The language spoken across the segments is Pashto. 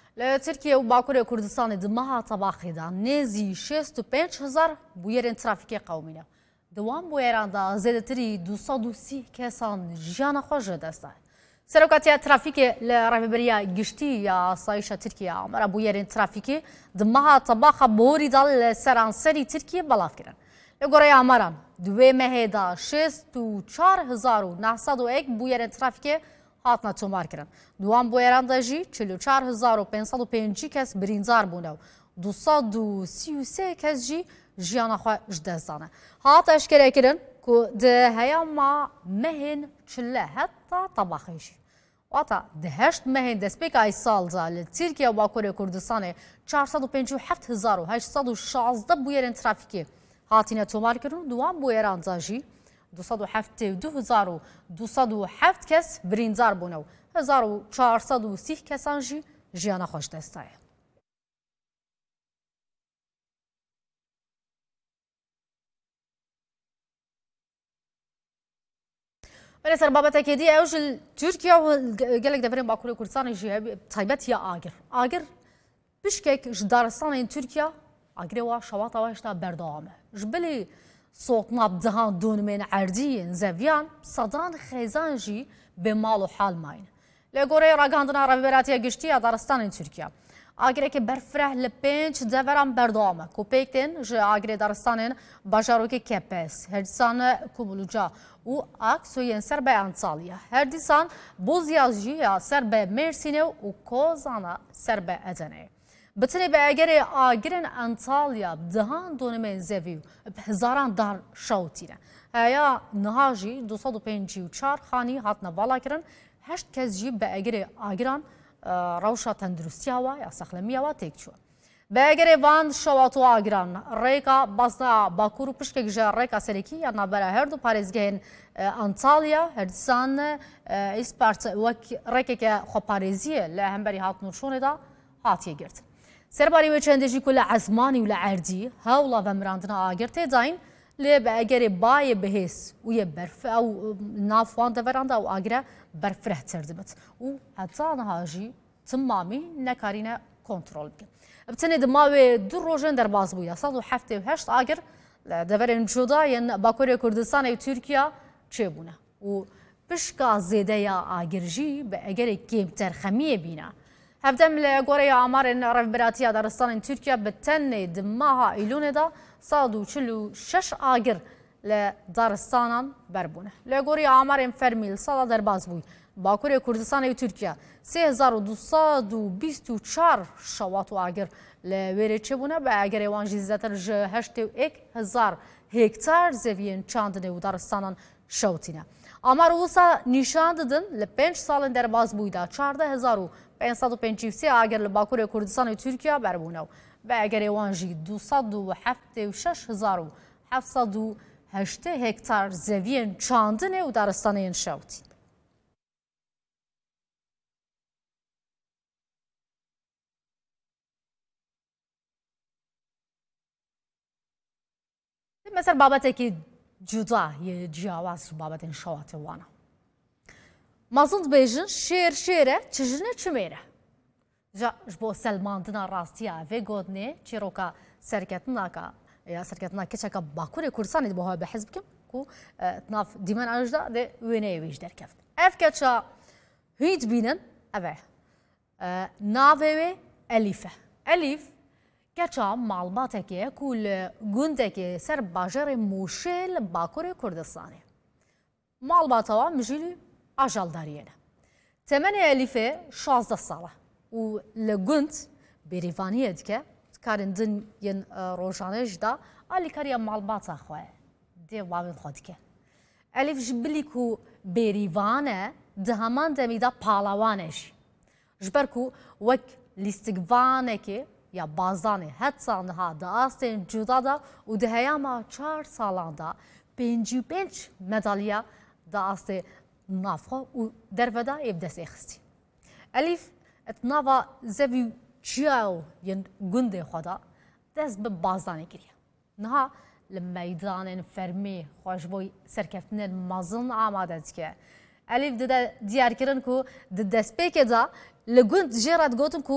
لتركيا وباكوريا كردستان دمها طباخي دا نزي 65,000 بويرن ترافيكي قومينا دوام بويران دا زيادتري 230 كسان جانا خوش دستا سرقاتيا ترافيكي لرهبريا قشتي يا صايشة تركيا عمر بويرن ترافيكي دمها طباخة بوري دا سرانسري تركيا بلاف كرن لقوريا عمران دوی مهدا 64,901 بویرن ترافیکی هاتنا تومار کرن. دوام بویران داجی 44,505 کس برینزار بونه و 233 کس جی جیانا خواه جدزانه. هات اشکره کرن که ده هیا ما مهن چله حتی طباخیشی. واتا دهشت مهن دسپیک ای سال زال ترکیه و باکوری کردستان 457,816 بویرن ترافیکی هاتینا تومار کردن دوام بویران زاجی 272,207 کس برینزار بونه و 1,430 کسان جی جیانا خوش دستایه. من سر بابت کدی اوج ترکیه و گلک دفرین باکوری کردستان جی طیبت یا آگر بشکک جدارستان این ترکیه آگری و شواط واشتا بردامه جبلی صوت نبضهان دون من عردی زویان صدان خیزانجی به مال و حال ماین لگوره راگاندنا رابطه گشتی دارستان ترکیه آگری که برفره لپنج دوران بردامه کوپیکتن ج آگری دارستان باجاروک کپس هردسان کوبلوجا و اکسوین سر به انطالیا هردسان بوزیازجی یا سر به مرسینه و کوزانا سر به ادنه بتنی به اگر آگرن انطالیا دهان دونمه زویو به هزاران دار شوتیره هیا نهاجی 254 خانی هاتنا بالا کرن 8 کس جی به اگر آگران روشا تندرستی هوا یا سخلمی هوا تک چون به اگر وان شواتو آگران ریکا بازدا باکورو پشکک جا ریکا سرکی یا نبره هر دو پارزگهن انطالیا هردسان اسپارت وک ریکا که خو پارزیه لهمبری هات نورشونه دا هاتیه گرد سرباری و چندجی کل عزمانی و لعردی هاولا و مراندنا آگرت داین لی به اگر بای بهس و یه برف او نافوان دورانده و آگره برفره تردمت و حتی نهاجی تمامی نکارینه کنترل بکن بتنی دماوی دو روژن در باز بوده 178 آگر دورن جداین باکوری کردستان و ترکیه چه بونه و پشکا زیده یا آگرجی به اگر کمتر خمیه بینه هفدم لگوری آمار رهبراتی دارستان ترکیه به تن دماها ایلون دا 146 آگر لدارستان بربونه لگوری آمار فرمیل سال در باز بوی باکوری کردستان و ترکیه 3,224 شوات و آگر لویره چه بونه به اگر وانجی زیادتر 81,000 هکتار زوین چاندنه و دارستان شوتینه آمار اوسا نشان دادن ل 5 سال در باز بویدا 14,553 آگر لباکوری کردستان و ترکیه بربونه به اگر وانجی 276,708 هکتار زوین چاندنه و دارستان شوتی مثل بابته که جدا یه جیاواز بابت شوات وانا مازند بیجن شیره چجنه چمیره جا جبو سلماندنا راستیا و گودنه چیروکا سرکتنا کا یا سرکتنا کچکا باکوری کردستان دی بها بحزب کم کو تناف دیمان اجدا ده وینه ویش در کفت اف کچا هیت بینن اوه ناوه الیف کچا معلوماتکه کل گندکه سر باجر موشل باکوری کردستانه معلوماتها مجیلی آجال داریه تمن الیفه 16 ساله و لگند بریوانیه که کارندن ین روزانه جدا علی کاریا معلومات خواه دی وابن خود که الیف جبلی کو بریوانه دهمان دمیدا پالوانش جبرکو وک لیستگوانه که یا بازانه هتسانها داستن جدا دا و دهیاما 4 سالاندا 55 مدالیا داست نافخه و درفدا یبدس اخستی الیف اتناوا زوی چیاو ین گنده خدا دست به بازانه گریه نها لمیدان فرمی خوشبوی سرکفتن مازن آماده که الیف ده دیار کردن کو ده دست پیک دا لگند جرات گوتن کو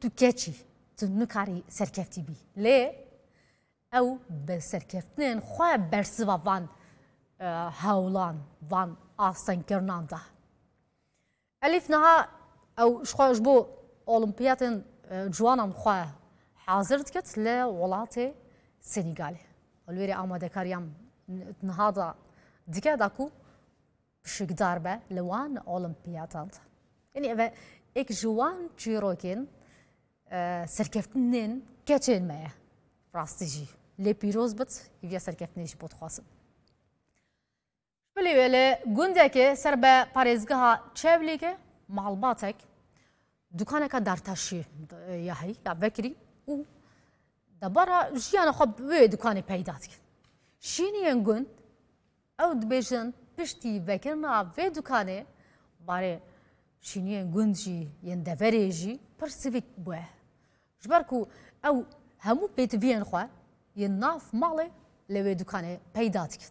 تو keçî tu nikarî serkeftî bî lê ew bi serkeftinên xwe bersiva van hewlan van astengkirinan da elîf niha ew ji xwe ji bo olimpiyatên ciwanan xwe hazir dikit li welatê Senîgalê wêrê amadekariyan niha da dike da ku pişikdar be li wan olimpiyatan de yani ev ek ji wan çîrokên serkeftinên keçên me ye rastî jî lê pîroz bit hêviya serkeftinê jî bot dixwazim bilê wê li gundekê ser be parêzgeha Çewlîgê malbatek dukaneka derteşî ya heyî ya vekirî û debara jiyana xwe wê dukanê peyda dikin şîniyên gund ew dibêjin piştî vekirina vê dukanê barê şîniyên gund jî yên deverê jî pir sivîk bûye ji ber ku ew hemû pêtiviyên xwe yên nav malê li wê dukanê peyda dikin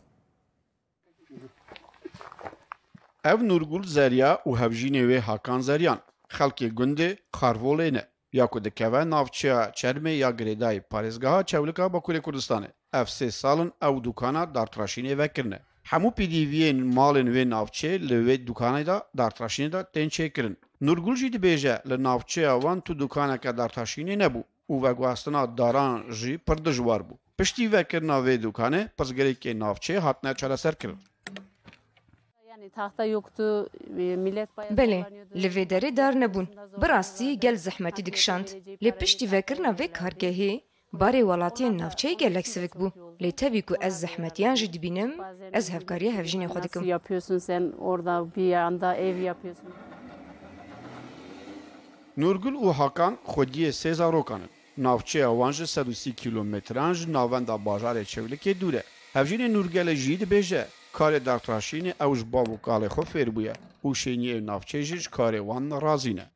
Ev Nurgul Zerya û hevjînê wê Hakan Zeryan xelkê gundê xarvolê ne ya ku dikeve navçeya Çermê ya girêdayê parêzgeha Çewlika Bakurê Kurdistanê ev 3 salin ew dukana dartraşînê vekirine hemû pîdîviyên malên wê navçê li wê dukanê da dartraşînê da tên çêkirin Nurgul jî dibêje li navçeya wan tu dukaneke dartraşînê nebû û veguhestina daran jî pir dijwar bû piştî vekirina vê dukanê pirsgirêkê navçê hatine çareserkirin Belê, li vê derê dar nebûn. Bi rastî gel zehmetî dikişand. Lê piştî vekirina vê kargehê, barê welatiyên navçeyê gelek sivik bû. Lê tevî ku ez zehmetiyan jî dibînim, ez hevkariya hevjînê xwe dikim. Nurgul û Hakan xwediyê sê zarokan in. Navçeya wan ji 130 kilometran ji navenda bajarê Çewlikê dûr e. Hevjînê Nurgelê jî dibêje karê dartraşînê ew ji bav û kalê xwe fêr bûye û şêniyê navçê jî ji karê wan razî ne.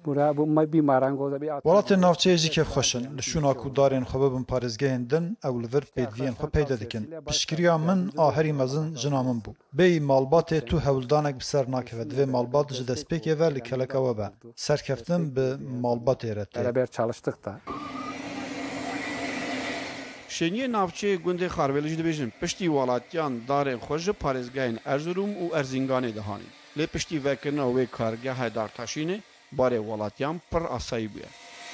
Welatên navçeyê jî kevxweş in. Li şûna ku darên xwe bibin parêzgehên din ew li vir pêdiviyên xwe peyda dikin. Piştgiriya min a herî mezin jina min bû. Bêyî malbatê tu hewldanek bi ser nakeve divê malbat ji destpêkê ve li keleka we be. Serkeftin bi malbatê re tê. Şêniyê navçeyê gundê Xarwêlê jî dibêjin piştî welatiyan darên xwe ji parêzgehên Erzurum û Erzinganê dihanîn. Lê piştî vekirina wê kargeha dartaşînê barê welatiyan pir asayî bûye.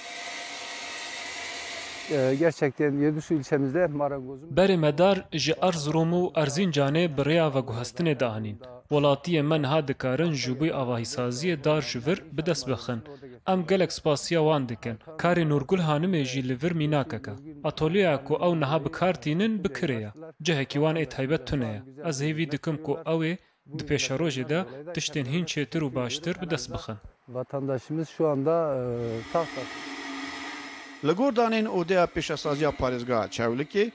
Gerçekten Yedüsü ilçemizde marangozun berê medar ji Erzurum û Erzincanê bi rêya veguhestinê dianîn. Welatiyên me niha dikarin ji bo avahîsaziyê dar ji vir bi dest bixin. Em gelek spasiya wan dikin. Karê Nurgul Hanimê jî li vir mînakeke. Atolyeya ku ew niha bi kar tînin bikirê ye. Cihekî wan ê taybet tune ye. Ez hêvî dikim ku ew ê di pêşerojê de tiştên hîn çêtir û baştir bi dest bixin. Vatandaşımız şu anda tahta. Li gor danên odeya pêşesaziya parêzgeha Çewlikê